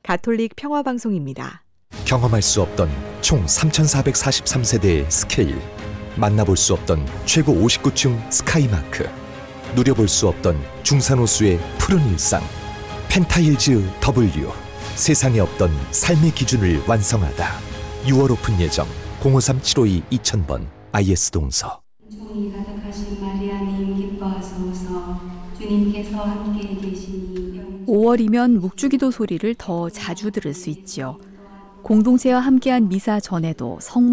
가톨릭 평화방송입니다. 경험할 수 없던 총 3,443세대의 스케일, 만나볼 수 없던 최고 59층 스카이마크, 누려볼 수 없던 중산호수의 푸른 일상, 펜타힐즈 W, 세상에 없던 삶의 기준을 완성하다. 6월 오픈 예정 053-752-2000번 IS동서. 총이 가득하신 마리아님 기뻐하소서. 주님께서 함께 계시니 5월이면 묵주기도 소리를 더 자주 들을 수 있지요. 공동체와 함께한 미사 전에도